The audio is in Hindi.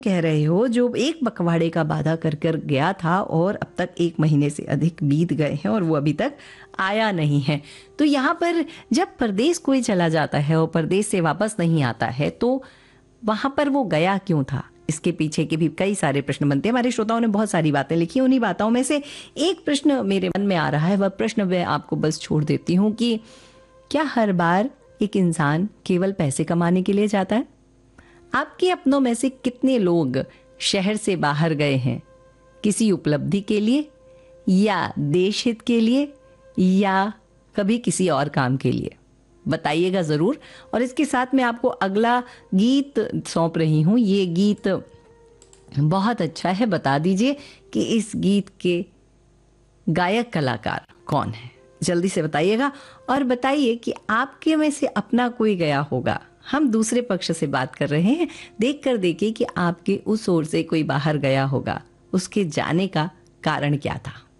कह रहे हो जो एक पखवाड़े का वादा कर कर गया था और अब तक 1 महीने से अधिक बीत गए हैं और वो अभी तक आया नहीं है। तो यहाँ पर जब परदेश कोई चला जाता है और परदेश से वापस नहीं आता है तो वहां पर वो गया क्यों था? इसके पीछे के भी कई सारे प्रश्न बनते हैं। हमारे श्रोताओं ने बहुत सारी बातें लिखी, उन्हीं बातों में से एक प्रश्न मेरे मन में आ रहा है। वह प्रश्न मैं आपको बस छोड़ देती हूँ कि क्या हर बार एक इंसान केवल पैसे कमाने के लिए जाता है? आपके अपनों में से कितने लोग शहर से बाहर गए हैं किसी उपलब्धि के लिए, या देश हित के लिए, या कभी किसी और काम के लिए? बताइएगा जरूर। और इसके साथ मैं आपको अगला गीत सौंप रही हूं। ये गीत बहुत अच्छा है, बता दीजिए कि इस गीत के गायक कलाकार कौन है? जल्दी से बताइएगा और बताइए कि आपके में से अपना कोई गया होगा। हम दूसरे पक्ष से बात कर रहे हैं। देख कर देखिए कि आपके उस ओर से कोई बाहर गया होगा, उसके जाने का कारण क्या था।